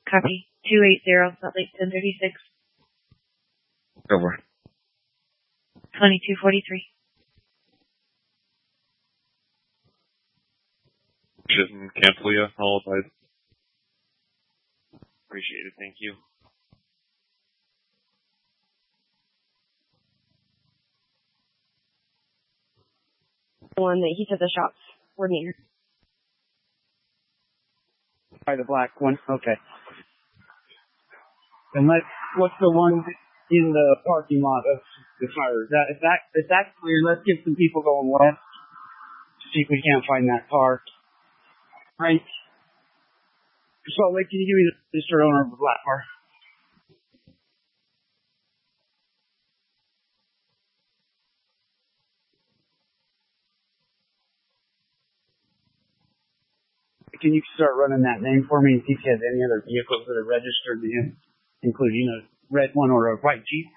Copy. 280, Salt Lake 1036. Over. 2243. Shouldn't cancel you. I'll advise. Appreciate it. Thank you. The one that he said the shots were near. By the black one. Okay. And what's the one in the parking lot of the fire? If that's clear, let's get some people going west. See if we can't find that car. Right. Salt Lake, can you give me the registered owner of the black car? Can you start running that name for me and see if he has any other vehicles that are registered to him, including a red one or a white Jeep?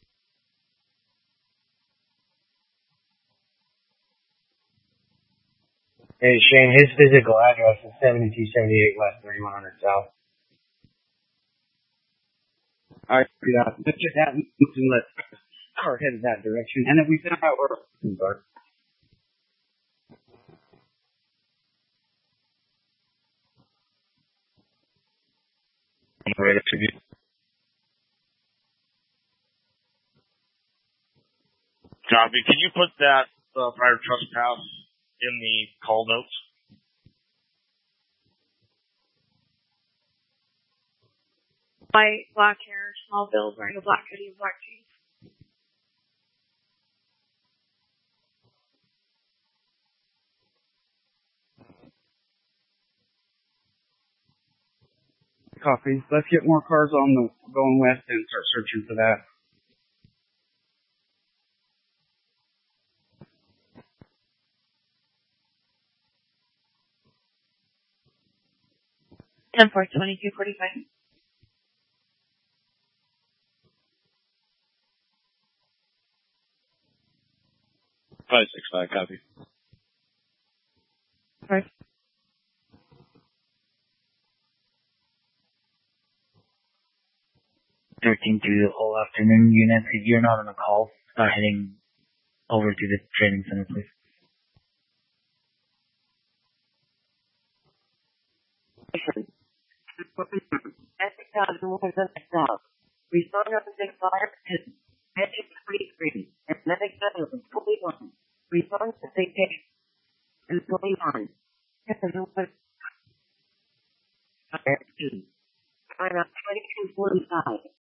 Hey, Shane, his physical address is 7278 West, 3100 South. All right, yeah, let's get that and let's start headed that direction. And if we found out where we are. Right up to you. Copy. Can you put that prior trespass in the call notes? White, black hair, small build, wearing a black hoodie and black jeans. Copy. Let's get more cars on the going west and start searching for that. Ten four 2245. Five 6 5. Copy. Right. Searching through the whole afternoon units. If you're not on a call, start heading over to the training center, please. Respond on 6 fire to Magic 33 and Medic 7 fully on. Respond to 6 and fully on. Fire 2. I'm at 2245.